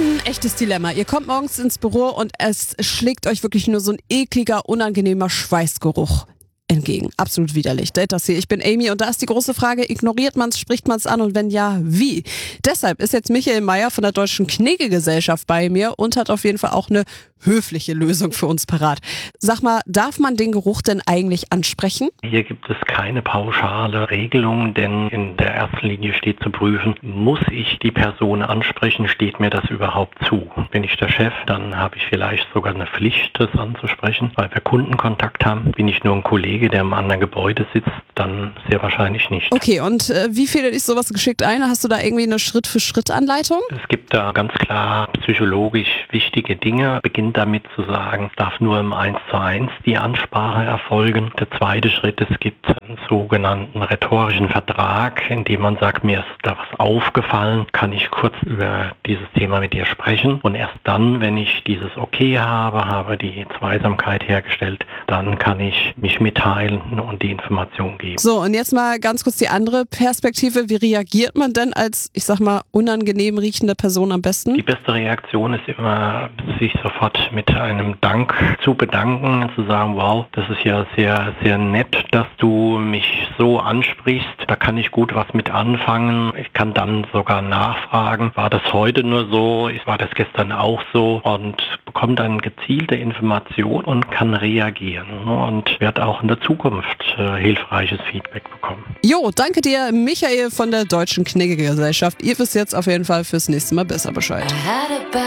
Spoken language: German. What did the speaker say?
ein echtes Dilemma. Ihr kommt morgens ins Büro und es schlägt euch wirklich nur so ein ekliger, unangenehmer Schweißgeruch entgegen. Absolut widerlich. Das hier. Ich bin Amy und da ist die große Frage, ignoriert man es, spricht man es an und wenn ja, wie? Deshalb ist jetzt Michael Meyer von der Deutschen Knigge-Gesellschaft bei mir und hat auf jeden Fall auch eine höfliche Lösung für uns parat. Sag mal, darf man den Geruch denn eigentlich ansprechen? Hier gibt es keine pauschale Regelung, denn in der ersten Linie steht zu prüfen, muss ich die Person ansprechen, steht mir das überhaupt zu? Bin ich der Chef, dann habe ich vielleicht sogar eine Pflicht, das anzusprechen, weil wir Kundenkontakt haben. Bin ich nur ein Kollege, der im anderen Gebäude sitzt, dann sehr wahrscheinlich nicht. Okay, und wie fädel ich sowas geschickt ein? Hast du da irgendwie eine Schritt-für-Schritt-Anleitung? Es gibt da ganz klar psychologisch wichtige Dinge. Beginnt damit zu sagen, es darf nur im 1:1 die Ansprache erfolgen. Der zweite Schritt, es gibt einen sogenannten rhetorischen Vertrag, in dem man sagt, mir ist da was aufgefallen, kann ich kurz über dieses Thema mit dir sprechen. Und erst dann, wenn ich dieses Okay habe die Zweisamkeit hergestellt, dann kann ich mich mitteilen und die Information geben. So, und jetzt mal ganz kurz die andere Perspektive. Wie reagiert man denn als, ich sag mal, unangenehm riechende Person am besten? Die beste Reaktion ist immer, sich sofort mit einem Dank zu bedanken, zu sagen, wow, das ist ja sehr, sehr nett, dass du mich so ansprichst. Da kann ich gut was mit anfangen. Ich kann dann sogar nachfragen, war das heute nur so, war das gestern auch so und bekommt dann gezielte Information und kann reagieren und wird auch in der Zukunft hilfreiches Feedback bekommen. Jo, danke dir, Michael von der Deutschen Knigge-Gesellschaft. Ihr wisst jetzt auf jeden Fall fürs nächste Mal besser Bescheid.